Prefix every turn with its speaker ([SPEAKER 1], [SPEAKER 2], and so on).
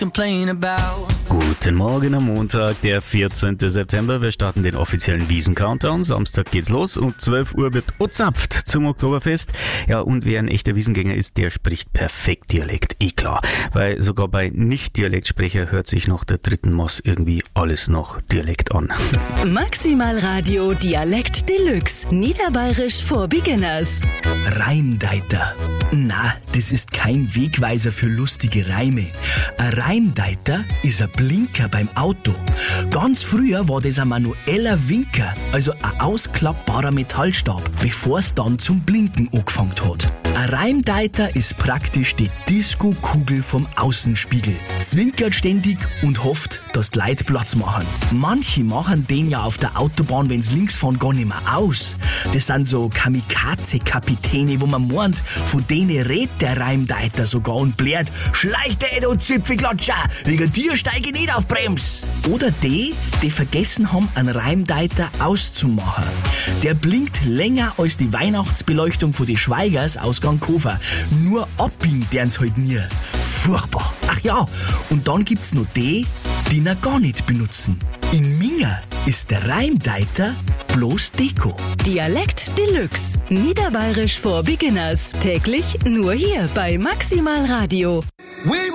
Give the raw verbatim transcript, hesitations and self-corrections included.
[SPEAKER 1] complain about.
[SPEAKER 2] Guten Morgen am Montag, der vierzehnten September. Wir starten den offiziellen Wiesen-Countdown. Samstag geht's los. Um zwölf Uhr wird ozapft zum Oktoberfest. Ja, und wer ein echter Wiesengänger ist, der spricht perfekt Dialekt. Eh klar. Weil sogar bei Nicht-Dialektsprecher hört sich noch der dritten Moss irgendwie alles noch Dialekt an.
[SPEAKER 3] Maximal Radio Dialekt Deluxe. Niederbayerisch for Beginners.
[SPEAKER 4] Reimdeiter. Na, das ist kein Wegweiser für lustige Reime. Ein Reimdeiter ist ein Blinker beim Auto. Ganz früher war das ein manueller Winker, also ein ausklappbarer Metallstab, bevor es dann zum Blinken angefangen hat. Ein Reimdeiter ist praktisch die Disco-Kugel vom Außenspiegel. Zwinkert ständig und hofft, dass die Leute Platz machen. Manche machen den ja auf der Autobahn, wenn's links fahren, gar nicht mehr aus. Das sind so Kamikaze-Kapitäne, wo man meint, von denen redet der Reimdeiter sogar und blärt: Schleich dich, du Zipfelklatscher, wegen dir steige ich nicht auf Brems. Oder die, die vergessen haben, einen Reimdeiter auszumachen. Der blinkt länger als die Weihnachtsbeleuchtung von die Schweigers aus Ganghofer. Nur abbiegen dern's halt nie. Furchtbar. Ach ja, und dann gibt's noch die, die ihn gar nicht benutzen. In Minga ist der Reimdeiter bloß Deko.
[SPEAKER 3] Dialekt Deluxe. Niederbayerisch for Beginners. Täglich nur hier bei Maximal Radio.